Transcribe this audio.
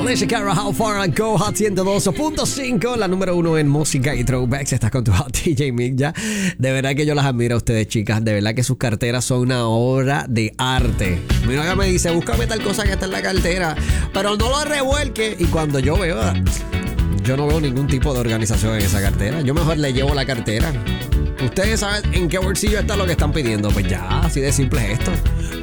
Alicia Cara, How Far I Go, Hot 102.5, la número 1 en música y throwbacks. Estás con tu Hot DJ Mick ya. De verdad que yo las admiro a ustedes, chicas. De verdad que sus carteras son una obra de arte. Mi novia me dice, búscame tal cosa que está en la cartera, pero no lo revuelque. Y cuando yo veo, yo no veo ningún tipo de organización en esa cartera. Yo mejor le llevo la cartera. Ustedes saben en qué bolsillo está lo que están pidiendo. Pues ya, así de simple es esto.